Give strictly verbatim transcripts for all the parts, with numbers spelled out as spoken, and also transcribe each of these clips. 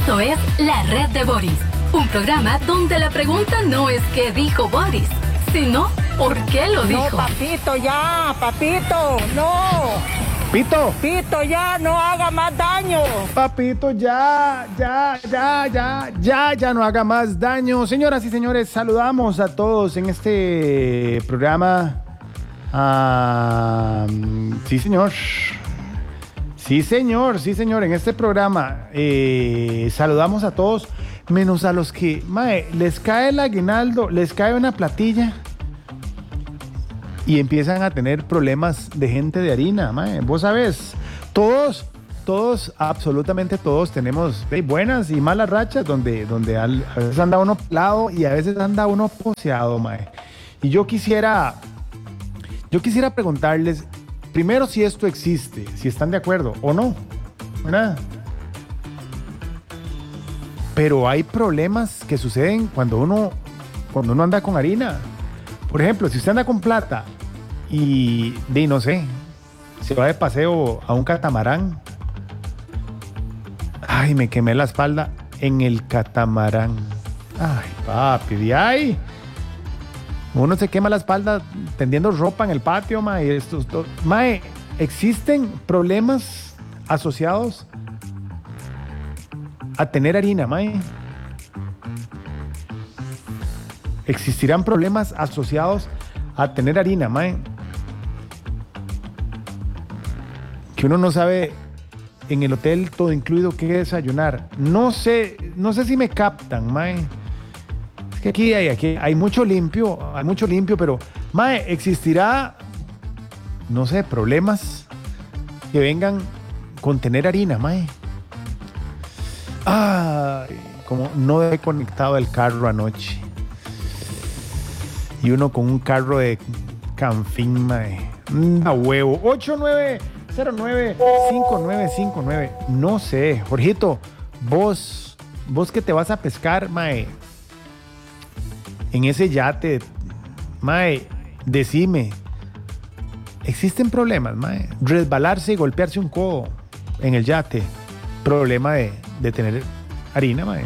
Esto es La Red de Boris, un programa donde la pregunta no es qué dijo Boris, sino por qué lo dijo. No, papito, ya, papito, no. Pito. Pito, ya, no haga más daño. Papito, ya, ya, ya, ya, ya, ya no haga más daño. Señoras y señores, saludamos a todos en este programa. Ah, sí, señor. Sí, señor, sí, señor. En este programa eh, saludamos a todos, menos a los que, mae, les cae el aguinaldo, les cae una platilla y empiezan a tener problemas de gente de harina, mae. Vos sabés, todos, todos, absolutamente todos tenemos hey, buenas y malas rachas donde, donde al, a veces anda uno pelado y a veces anda uno poseado, mae. Y yo quisiera, yo quisiera preguntarles, primero, si esto existe, si están de acuerdo o no, ¿verdad? Pero hay problemas que suceden cuando uno, cuando uno anda con harina. Por ejemplo, si usted anda con plata y, de no sé, se va de paseo a un catamarán. Ay, me quemé la espalda en el catamarán. Ay, papi, de ahí. Uno se quema la espalda tendiendo ropa en el patio, mae. Esto, esto, mae, existen problemas asociados a tener harina, mae. Existirán problemas asociados a tener harina, mae. Que uno no sabe en el hotel todo incluido qué desayunar. No sé, no sé si me captan, mae. Es que aquí hay, aquí hay mucho limpio, hay mucho limpio, pero, mae, existirá, no sé, problemas que vengan con tener harina, mae. Ay, como no he conectado el carro anoche. Y uno con un carro de Canfin, mae. A huevo. ocho nueve cero nueve cinco nueve cinco nueve. No sé, Jorgito, vos, vos que te vas a pescar, mae. En ese yate, mae, decime, ¿existen problemas, mae? Resbalarse y golpearse un codo en el yate, problema de, de tener harina, mae.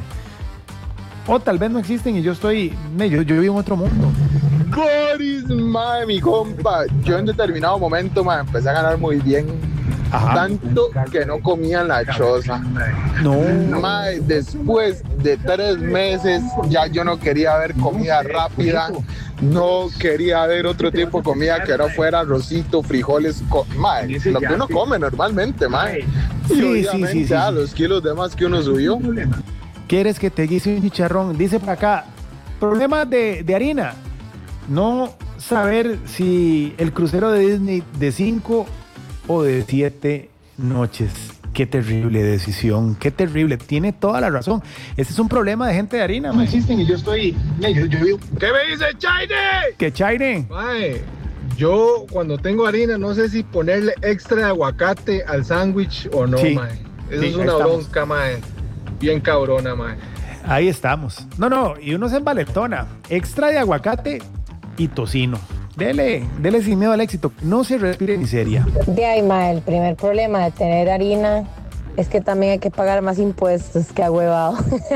O tal vez no existen y yo estoy, yo, yo vivo en otro mundo. Boris, mae, mi compa, yo en determinado momento, mae, empecé a ganar muy bien. Ajá. Tanto que no comía en la choza. No. Mae, después de tres meses ya yo no quería ver comida rápida. No quería ver otro tipo de comida que no fuera arrocito, frijoles, co- mae, lo que uno come normalmente, mae. Y sí, obviamente sí, sí, sí, a sí. los kilos de más que uno subió. ¿Quieres que te guise un chicharrón? Dice por acá, problemas de, de harina. No saber si el crucero de Disney de cinco o de siete noches. Qué terrible decisión, qué terrible. Tiene toda la razón. Ese es un problema de gente de harina. No existen y yo estoy... Yo, yo vivo. ¿Qué me dice Chaine? ¿Qué Chaine? Mae, yo cuando tengo harina no sé si ponerle extra de aguacate al sándwich o no, Sí, mae. Eso sí, es una estamos. bronca, mae. Bien cabrona, mae. Ahí estamos. No, no, y uno se envaletona. Extra de aguacate y tocino. Dele, dele sin miedo al éxito. No se respire miseria. De ahí, ma, el primer problema de tener harina es que también hay que pagar más impuestos que a huevado.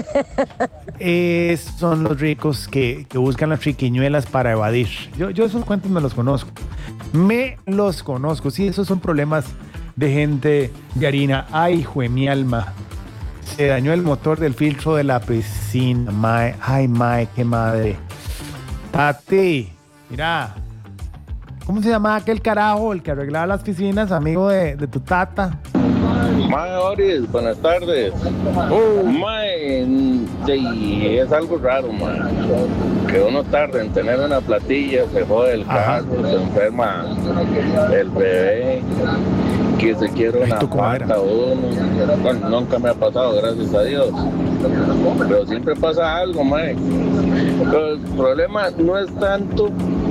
Es, son los ricos que, que buscan las triquiñuelas para evadir. Yo, yo esos cuentos me los conozco. Me los conozco. Sí, esos son problemas de gente de harina. Ay, jue mi alma. Se dañó el motor del filtro de la piscina. Mae. Ay, mae, qué madre. Tati, mira. ¿Cómo se llama aquel carajo, el que arreglaba las piscinas, amigo de, de tu tata? Mae, Boris, buenas tardes. Oh, mae, sí, es algo raro, mae. Que uno tarde en tener una platilla, se jode el carro, se enferma el bebé, que se quiere una pata uno. Bueno, nunca me ha pasado, gracias a Dios. Pero siempre pasa algo, mae. Pero el problema no es tanto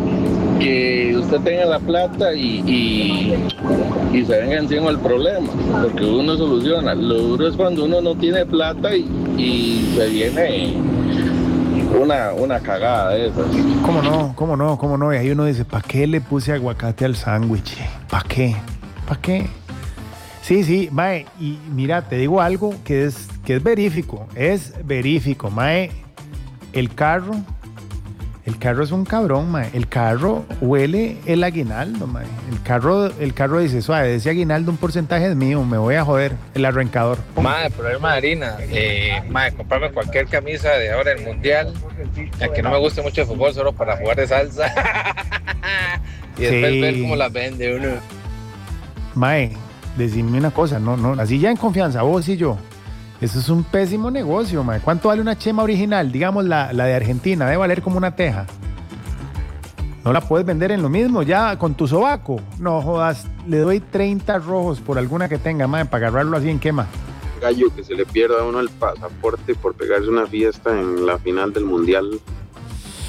que usted tenga la plata y, y, y se venga encima el problema, porque uno soluciona. Lo duro es cuando uno no tiene plata y, y se viene una, una cagada de esas. ¿Cómo no? ¿Cómo no? ¿Cómo no? Y ahí uno dice, ¿para qué le puse aguacate al sándwich? ¿Para qué? ¿Para qué? Sí, sí, mae, y mira, te digo algo que es, que es verífico, es verífico, mae, el carro, el carro es un cabrón, mae, el carro huele el aguinaldo, mae, el carro, el carro dice, suave, ese aguinaldo un porcentaje es mío, me voy a joder, el arrancador. Mae, el problema de harina, eh, mae, comprarme cualquier camisa de ahora del mundial, ya que no me guste mucho el fútbol, solo para jugar de salsa, y después Sí. ver cómo las vende uno. Mae, decime una cosa, no, no, así ya en confianza, vos y yo. Eso es un pésimo negocio, mae. ¿Cuánto vale una chema original? Digamos la, la de Argentina, debe valer como una teja. No la puedes vender en lo mismo, ya con tu sobaco. No jodas, le doy treinta rojos por alguna que tenga, mae, para agarrarlo así en quema. Gallo, que se le pierda a uno el pasaporte por pegarse una fiesta en la final del mundial